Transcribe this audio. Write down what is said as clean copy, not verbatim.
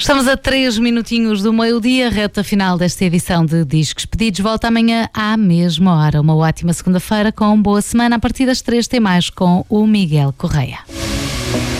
Estamos a 3 minutinhos do meio-dia, reta final desta edição de Discos Pedidos. Volta amanhã à mesma hora. Uma ótima segunda-feira com boa semana. A partir das 3 tem mais com o Miguel Correia.